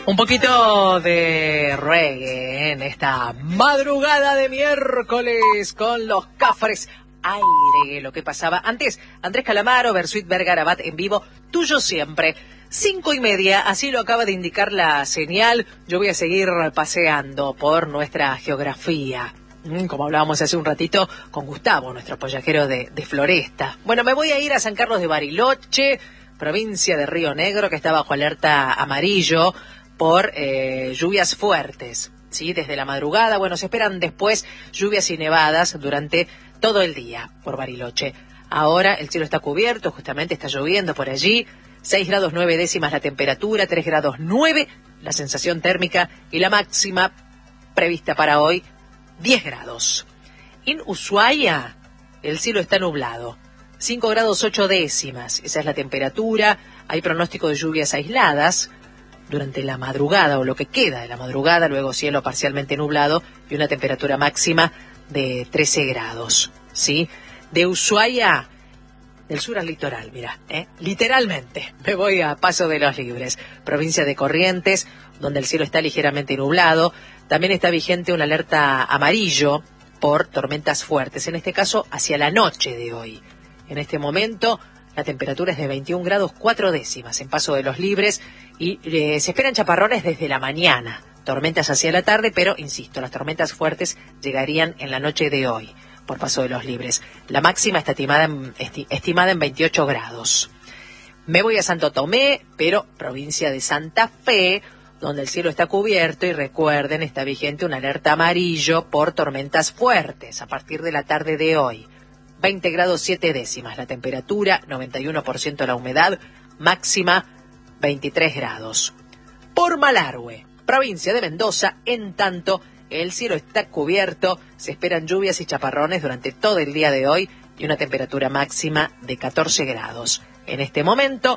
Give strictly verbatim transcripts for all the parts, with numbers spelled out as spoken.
Un poquito de reggae en esta madrugada de miércoles con los Cafres Aire. Lo que pasaba antes, Andrés Calamaro, Bersuit Vergarabat en vivo, tuyo siempre. Cinco y media, así lo acaba de indicar la señal. Yo voy a seguir paseando por nuestra geografía, como hablábamos hace un ratito con Gustavo, nuestro pollajero de, de Floresta. Bueno, me voy a ir a San Carlos de Bariloche, provincia de Río Negro, que está bajo alerta amarillo por eh, lluvias fuertes, ¿sí? Desde la madrugada, bueno, se esperan después lluvias y nevadas durante todo el día por Bariloche. Ahora el cielo está cubierto, justamente está lloviendo por allí, seis grados nueve décimas la temperatura, tres grados nueve la sensación térmica y la máxima prevista para hoy, diez grados. En Ushuaia el cielo está nublado, cinco grados ocho décimas, esa es la temperatura, hay pronóstico de lluvias aisladas durante la madrugada o lo que queda de la madrugada, luego cielo parcialmente nublado y una temperatura máxima de trece grados, ¿sí? De Ushuaia, del sur al litoral, mira, ¿eh? Literalmente, me voy a Paso de los Libres, provincia de Corrientes, donde el cielo está ligeramente nublado, también está vigente una alerta amarillo por tormentas fuertes, en este caso hacia la noche de hoy. En este momento la temperatura es de veintiún grados cuatro décimas en Paso de los Libres y eh, se esperan chaparrones desde la mañana, tormentas hacia la tarde, pero insisto, las tormentas fuertes llegarían en la noche de hoy por Paso de los Libres. La máxima está estimada en, esti, estimada en veintiocho grados. Me voy a Santo Tomé, pero provincia de Santa Fe, donde el cielo está cubierto y recuerden, está vigente una alerta amarillo por tormentas fuertes a partir de la tarde de hoy. veinte grados siete décimas la temperatura, noventa y uno por ciento la humedad, máxima veintitrés grados. Por Malargüe, provincia de Mendoza, en tanto, el cielo está cubierto, se esperan lluvias y chaparrones durante todo el día de hoy y una temperatura máxima de catorce grados. En este momento,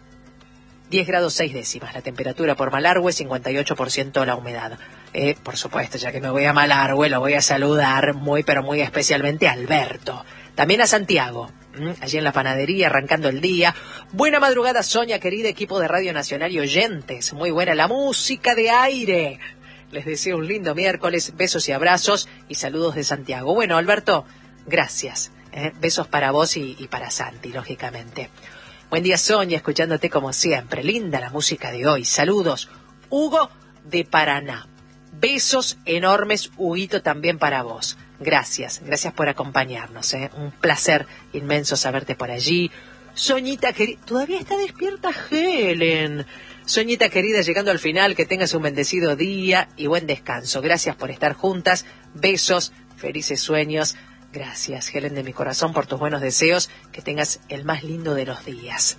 diez grados seis décimas la temperatura por Malargüe, cincuenta y ocho por ciento la humedad. Eh, por supuesto, ya que me voy a Malargüe, lo voy a saludar muy, pero muy especialmente a Alberto. También a Santiago, ¿m? allí en la panadería, arrancando el día. Buena madrugada, Sonia, querida equipo de Radio Nacional y oyentes. Muy buena la música de aire. Les deseo un lindo miércoles, besos y abrazos y saludos de Santiago. Bueno, Alberto, gracias. ¿eh? Besos para vos y, y para Santi, lógicamente. Buen día, Sonia, escuchándote como siempre. Linda la música de hoy. Saludos. Hugo de Paraná. Besos enormes, Huguito, también para vos. Gracias, gracias por acompañarnos. ¿eh? Un placer inmenso saberte por allí. Soñita querida, todavía está despierta Helen. Soñita querida, llegando al final, que tengas un bendecido día y buen descanso. Gracias por estar juntas. Besos, felices sueños. Gracias, Helen, de mi corazón, por tus buenos deseos. Que tengas el más lindo de los días.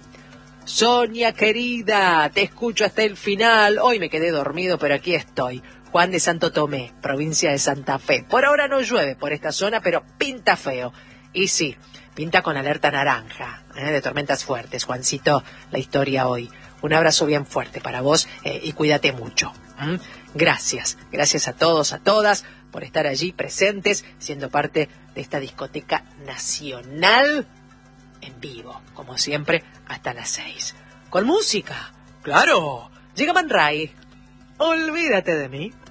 Sonia querida, te escucho hasta el final. Hoy me quedé dormido, pero aquí estoy. Juan de Santo Tomé, provincia de Santa Fe. Por ahora no llueve por esta zona, pero pinta feo. Y sí, pinta con alerta naranja, ¿eh? de tormentas fuertes. Juancito, la historia hoy. Un abrazo bien fuerte para vos eh, y cuídate mucho. ¿Mm? Gracias, gracias a todos, a todas, por estar allí presentes, siendo parte de esta discoteca nacional en vivo, como siempre, hasta las seis. Con música, claro. Llega Man Ray. Olvídate de mí.